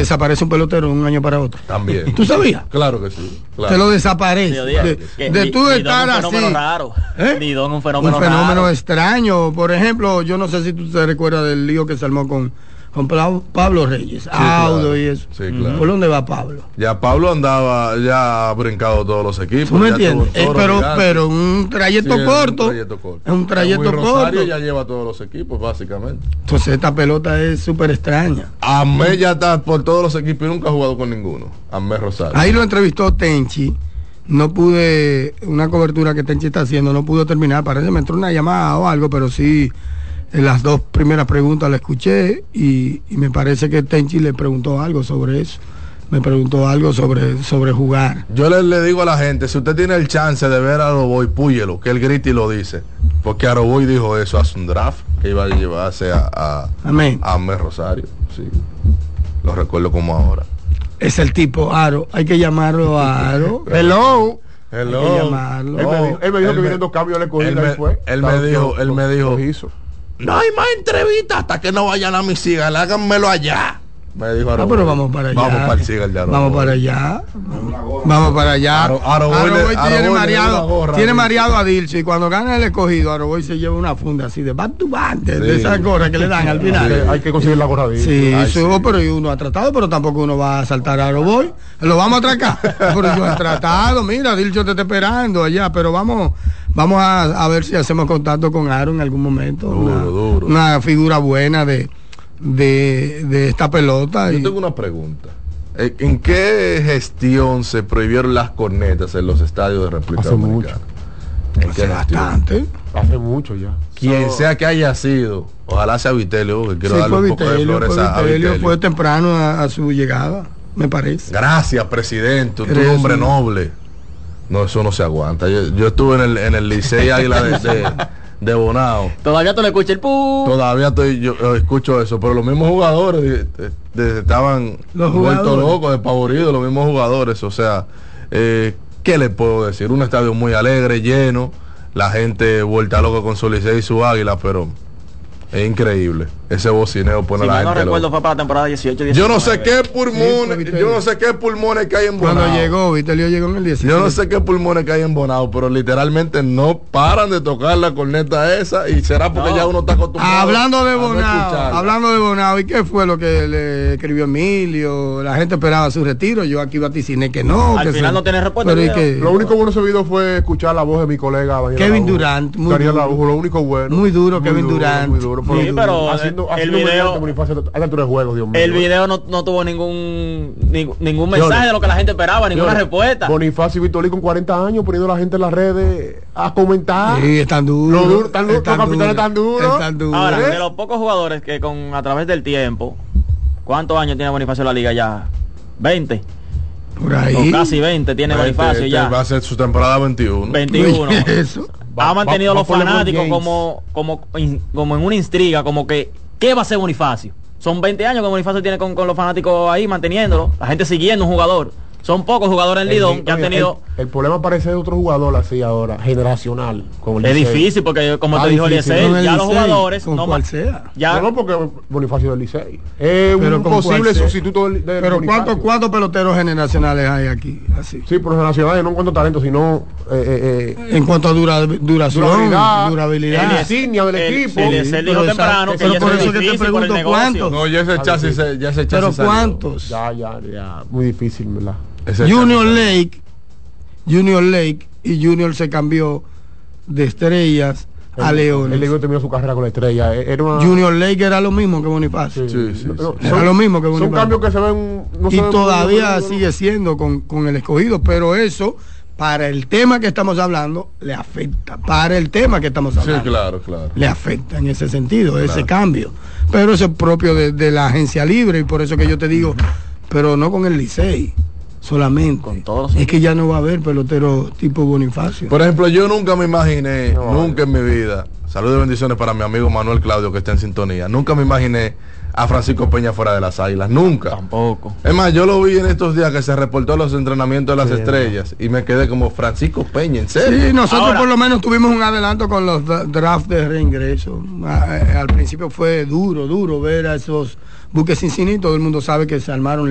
desaparece un pelotero de un año para otro. También. ¿Tú sabías? Claro que sí. Claro. Te lo desaparece. De tú estar así. Raro. Un fenómeno extraño. Por ejemplo, yo no sé si tú te recuerdas del lío que se armó con Pablo Reyes, sí, Audo y eso. Sí, claro. ¿Por dónde va Pablo? Ya Pablo andaba, ya ha brincado todos los equipos. ¿Tú me entiendes? Pero un trayecto corto. Es un trayecto corto. Ya lleva todos los equipos, básicamente. Entonces esta pelota es súper extraña. Amé ya está por todos los equipos y nunca ha jugado con ninguno. Amé Rosario. Ahí lo entrevistó Tenchi. No pude, una cobertura que Tenchi está haciendo, no pudo terminar. Parece que me entró una llamada o algo, pero sí. En las dos primeras preguntas la escuché y me parece que Tenchi le preguntó algo sobre eso. Me preguntó algo sobre jugar. Yo le digo a la gente, si usted tiene el chance de ver a Aroboy, púyelo, que él grita y lo dice. Porque Aroboy dijo eso hace un draft, que iba a llevarse a Amé Rosario. Sí, lo recuerdo como ahora. Es el tipo Aro, hay que llamarlo a Aro. Hello. Hay que llamarlo. Él me dijo que viendo cambios le cogí después. Él me dijo. No hay más entrevistas hasta que no vayan a mi Sigal, háganmelo allá. Me dijo Aroboy. Pero vamos para allá. Vamos para el Sigal de Aroboy. Vamos para allá. Vamos para allá. Aroboy tiene mareado a Dilce y cuando gana el escogido, Aroboy se lleva una funda así de back to back, de esas gorras que le dan al final. Hay que conseguir la gorra de Dilce. Sí, pero uno ha tratado, pero tampoco uno va a saltar a Aroboy. Lo vamos a atracar. Pero yo he tratado, mira, Dilce te está esperando allá, pero vamos a ver si hacemos contacto con Aro en algún momento. Duro. Una figura buena de esta pelota. Yo tengo una pregunta. ¿En qué gestión se prohibieron las cornetas en los estadios de República Dominicana? Hace bastante. Hace mucho ya. Quien sea que haya sido, ojalá sea Vitelio, que quiero darle un poco de flores a Vitelio. Fue temprano a su llegada, me parece. Gracias, presidente, un hombre noble. No, eso no se aguanta. Yo estuve en el Licey Águila de Bonao. Todavía tú le escuchas el pu. Todavía yo escucho eso, pero los mismos jugadores estaban vueltos locos, despavoridos, los mismos jugadores. O sea, ¿qué les puedo decir? Un estadio muy alegre, lleno, la gente vuelta loca con su Licey y su Águila, pero es increíble. Ese bocineo pone la gente. No recuerdo, fue para la temporada 18-19. Yo no sé qué pulmones que hay en Bonao. Cuando llegó, Vitelio llegó en el 17. Yo no sé qué pulmones que hay en Bonao, pero literalmente no paran de tocar la corneta esa y será porque ya uno está acostumbrado. Hablando de Bonao, ¿y qué fue lo que le escribió Emilio? La gente esperaba su retiro, yo aquí vaticiné que no. Al final no tiene respuesta. Lo único bueno de ese video fue escuchar la voz de mi colega Kevin Durant. Lo único bueno. Muy duro, Kevin Durant. Muy duro. Sí, pero el video, el video no tuvo ningún mensaje de lo que la gente esperaba, ninguna respuesta. Bonifacio y Vitolí con 40 años poniendo a la gente en las redes a comentar. Sí, es tan duro. Los capitanes están duros. Ahora, de los pocos jugadores que a través del tiempo, ¿cuántos años tiene Bonifacio en la liga ya? 20. Por ahí. O casi 20 tiene Bonifacio ya. Va a ser su temporada 21. 21. Eso. Ha mantenido los fanáticos como en una intriga, como que ¿qué va a hacer Bonifacio? Son 20 años que Bonifacio tiene con los fanáticos ahí manteniéndolo, la gente siguiendo un jugador. Son pocos jugadores en Lidón que han tenido. El problema parece de otro jugador así ahora, generacional. Es difícil porque, como te dijo Eliezer, ya los jugadores no cual sea. Ya no porque Bonifacio del Licey. Es un posible sustituto del pero ¿cuántos peloteros generacionales hay aquí? Así. Sí, pero generacionales no en cuanto a talento, sino en cuanto a duración, durabilidad. La insignia del equipo. Eliezer dijo temprano que por eso que te pregunto cuántos. No, ya ese chasis pero cuántos. Ya, muy difícil, ¿verdad? Junior Lake y Junior se cambió de Estrellas a Leones. Él terminó su carrera con la Estrella. Junior Lake era lo mismo que Bonifacio. Sí. Era lo mismo que Bonifacio. Son cambios que se ven. Y todavía sigue siendo con el escogido, pero eso para el tema que estamos hablando le afecta. Para el tema que estamos hablando. Sí, claro. Le afecta en ese sentido, ese cambio. Pero eso es propio de la agencia libre y por eso que yo te digo, pero no con el Licey. Solamente con todos es que ya no va a haber pelotero tipo Bonifacio. Por ejemplo, yo nunca me imaginé, nunca en mi vida, saludos y bendiciones para mi amigo Manuel Claudio que está en sintonía, nunca me imaginé a Francisco Peña fuera de las Águilas, nunca. Tampoco. Es más, yo lo vi en estos días que se reportó los entrenamientos de las estrellas y me quedé como Francisco Peña, ¿en serio? Sí, nosotros por lo menos tuvimos un adelanto con los drafts de reingreso. Al principio fue duro ver a esos buques sin todo el mundo sabe que se armaron